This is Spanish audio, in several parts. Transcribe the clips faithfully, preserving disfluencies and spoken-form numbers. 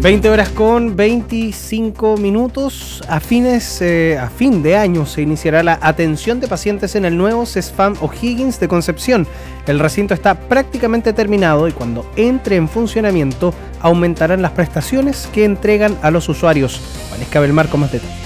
veinte horas con veinticinco minutos. A fines, eh, a fin de año se iniciará la atención de pacientes en el nuevo CESFAM O'Higgins de Concepción. El recinto está prácticamente terminado y cuando entre en funcionamiento aumentarán las prestaciones que entregan a los usuarios. Valesca Belmar con más detalles.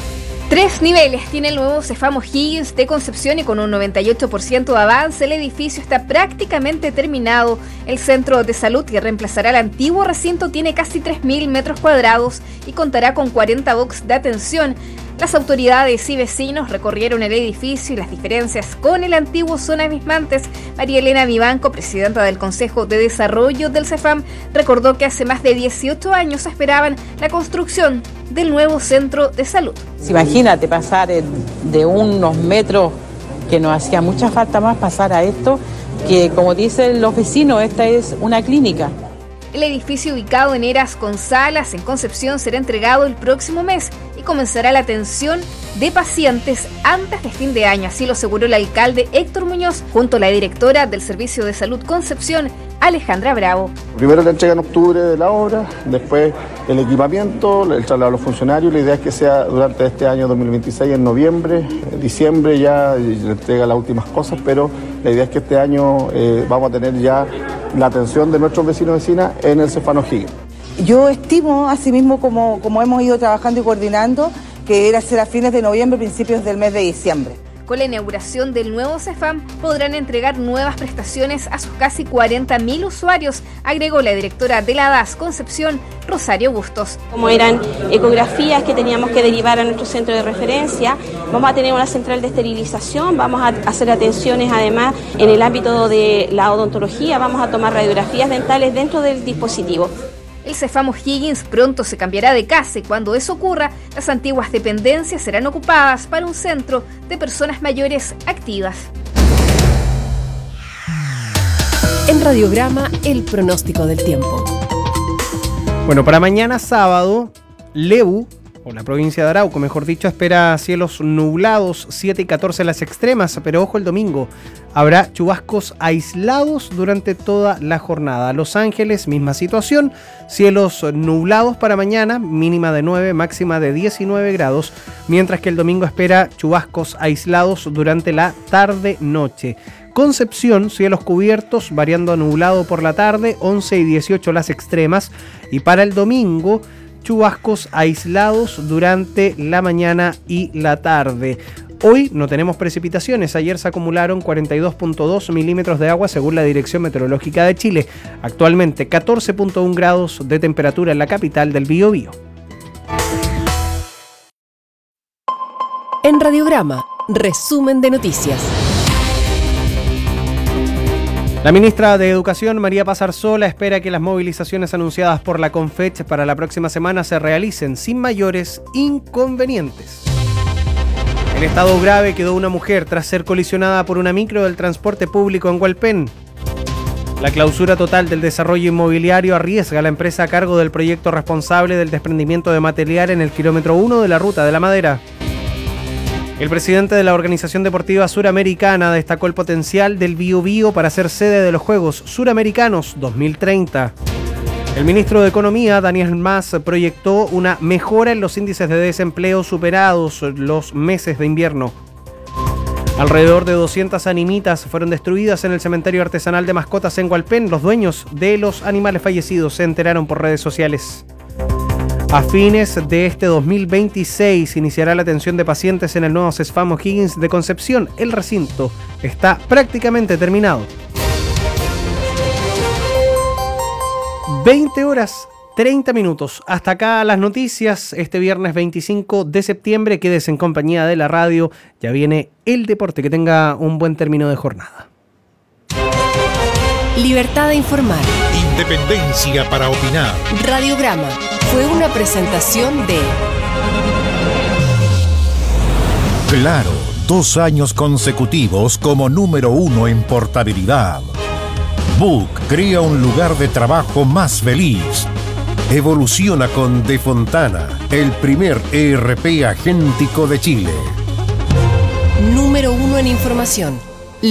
Tres niveles tiene el nuevo CESFAM O'Higgins de Concepción y con un noventa y ocho por ciento de avance el edificio está prácticamente terminado. El centro de salud que reemplazará el antiguo recinto tiene casi tres mil metros cuadrados y contará con cuarenta box de atención. Las autoridades y vecinos recorrieron el edificio y las diferencias con el antiguo son abismantes. María Elena Vivanco, presidenta del Consejo de Desarrollo del CESFAM, recordó que hace más de dieciocho años esperaban la construcción del nuevo centro de salud. Imagínate pasar de unos metros que nos hacía mucha falta más pasar a esto, que como dicen los vecinos, esta es una clínica. El edificio ubicado en Eras con Salas, en Concepción, será entregado el próximo mes y comenzará la atención de pacientes antes de fin de año. Así lo aseguró el alcalde Héctor Muñoz, junto a la directora del Servicio de Salud Concepción, Alejandra Bravo. Primero la entrega en octubre de la obra, después el equipamiento, el traslado a los funcionarios. La idea es que sea durante este año dos mil veintiséis, en noviembre, diciembre ya le entrega las últimas cosas, pero la idea es que este año eh, vamos a tener ya la atención de nuestros vecinos y vecinas en el CESFAM O'Higgins. Yo estimo, asimismo, como, como hemos ido trabajando y coordinando, que era ser a fines de noviembre, principios del mes de diciembre. Con la inauguración del nuevo CESFAM podrán entregar nuevas prestaciones a sus casi cuarenta mil usuarios, agregó la directora de la D A S Concepción, Rosario Bustos. Como eran ecografías que teníamos que derivar a nuestro centro de referencia, vamos a tener una central de esterilización, vamos a hacer atenciones además en el ámbito de la odontología, vamos a tomar radiografías dentales dentro del dispositivo. El CESFAM O'Higgins pronto se cambiará de casa y cuando eso ocurra, las antiguas dependencias serán ocupadas para un centro de personas mayores activas. En Radiograma, el pronóstico del tiempo. Bueno, para mañana sábado, Lebu, o la provincia de Arauco, mejor dicho, espera cielos nublados, siete y catorce las extremas, pero ojo, el domingo habrá chubascos aislados durante toda la jornada. Los Ángeles, misma situación, cielos nublados para mañana, mínima de nueve, máxima de diecinueve grados, mientras que el domingo espera chubascos aislados durante la tarde-noche. Concepción, cielos cubiertos, variando a nublado por la tarde, once y dieciocho las extremas, y para el domingo, chubascos aislados durante la mañana y la tarde. Hoy no tenemos precipitaciones, ayer se acumularon cuarenta y dos punto dos milímetros de agua según la Dirección Meteorológica de Chile. Actualmente catorce punto uno grados de temperatura en la capital del Biobío. En Radiograma, resumen de noticias. La ministra de Educación, María Paz Arzola, espera que las movilizaciones anunciadas por la CONFECH para la próxima semana se realicen sin mayores inconvenientes. En estado grave quedó una mujer tras ser colisionada por una micro del transporte público en Hualpén. La clausura total del desarrollo inmobiliario arriesga a la empresa a cargo del proyecto responsable del desprendimiento de material en el kilómetro uno de la Ruta de la Madera. El presidente de la Organización Deportiva Suramericana destacó el potencial del Biobío para ser sede de los Juegos Suramericanos dos mil treinta. El ministro de Economía, Daniel Mas, proyectó una mejora en los índices de desempleo superados los meses de invierno. Alrededor de doscientas animitas fueron destruidas en el cementerio artesanal de mascotas en Hualpén. Los dueños de los animales fallecidos se enteraron por redes sociales. A fines de este dos mil veintiséis iniciará la atención de pacientes en el nuevo CESFAM O'Higgins de Concepción. El recinto está prácticamente terminado. veinte horas treinta minutos. Hasta acá las noticias. Este viernes veinticinco de septiembre. Quédese en compañía de la radio. Ya viene el deporte. Que tenga un buen término de jornada. Libertad de informar. Independencia para opinar. Radiograma fue una presentación de Claro, dos años consecutivos como número uno en portabilidad. Book crea un lugar de trabajo más feliz. Evoluciona con De Fontana, el primer E R P agéntico de Chile. Número uno en información.